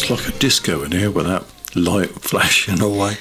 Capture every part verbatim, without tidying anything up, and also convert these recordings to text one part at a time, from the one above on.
It's like a disco in here with that light flashing away.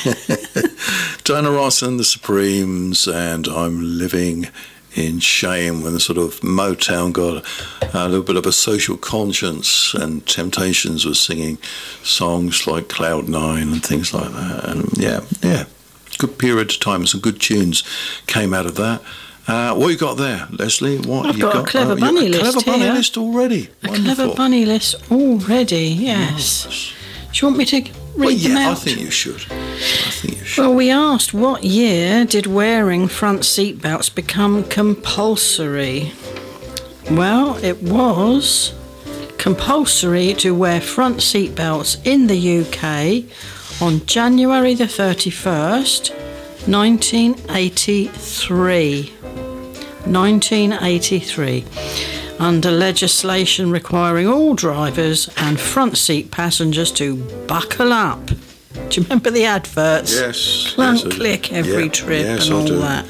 Diana Ross and the Supremes, and I'm living in shame, when the sort of Motown got a little bit of a social conscience, and Temptations was singing songs like Cloud Nine and things like that. And yeah, yeah, good period of time. Some good tunes came out of that. Uh, what you got there, Leslie? What I've you got, got a clever uh, bunny a list clever bunny here. list already. A Wonderful. clever bunny list already, yes. Nice. Do you want me to read Well, them yeah, out? I think you should. I think you should. Well, we asked, what year did wearing front seat belts become compulsory? Well, it was compulsory to wear front seat belts in the U K on January the thirty-first, nineteen eighty-three. nineteen eighty-three. Under legislation requiring all drivers and front seat passengers to buckle up. Do you remember the adverts? Yes. Clunk, yes, click every yeah, trip yes, and I all do. that.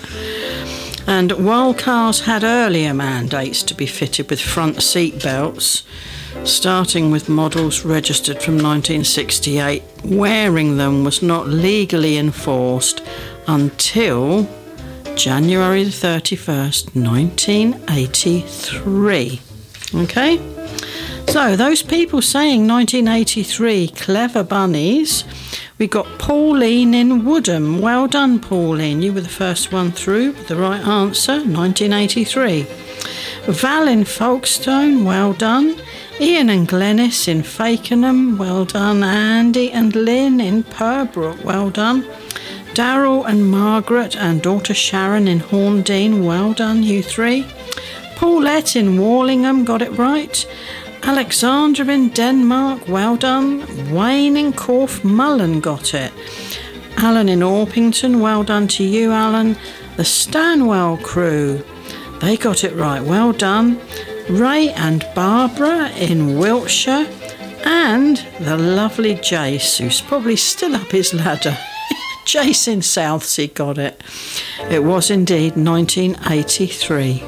And while cars had earlier mandates to be fitted with front seat belts, starting with models registered from nineteen sixty-eight, wearing them was not legally enforced until January the thirty-first, nineteen eighty-three. Okay? So, those people saying nineteen eighty-three, clever bunnies. We got Pauline in Woodham. Well done, Pauline. You were the first one through with the right answer, nineteen eighty-three. Val in Folkestone, well done. Ian and Glennis in Fakenham, well done. Andy and Lynn in Purbrook, well done. Darryl and Margaret and daughter Sharon in Horndean, well done, you three. Paulette in Warlingham, got it right. Alexandra in Denmark, well done. Wayne in Corfe Mullen got it. Alan in Orpington, well done to you, Alan. The Stanwell crew, they got it right, well done. Ray and Barbara in Wiltshire, and the lovely Jace, who's probably still up his ladder. Jace in Southsea got it. It was indeed nineteen eighty-three.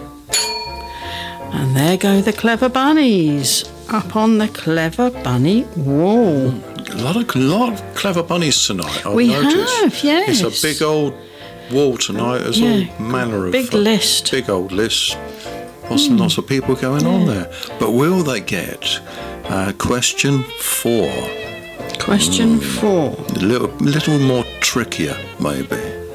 And there go the clever bunnies up on the clever bunny wall. A lot of, lot of clever bunnies tonight, I've We noticed. have, yes. It's a big old wall tonight. There's Yeah, all manner of... big uh, list. Big old list. Lots and lots of people going on there. But will they get uh, question four? Question four. A little, little more trickier, maybe.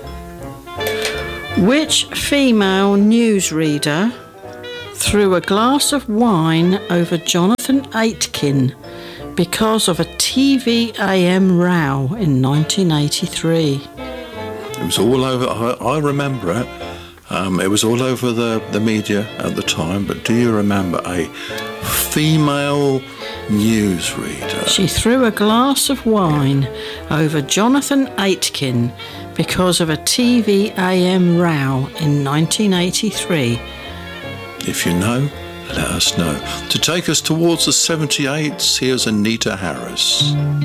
Which female newsreader threw a glass of wine over Jonathan Aitken because of a T V A M row in nineteen eighty-three? It was all over. I, I remember it. Um, it was all over the, the media at the time. But do you remember a female newsreader? She threw a glass of wine over Jonathan Aitken because of a T V A M row in nineteen eighty-three. If you know, let us know. To take us towards the seventy-eights, here's Anita Harris.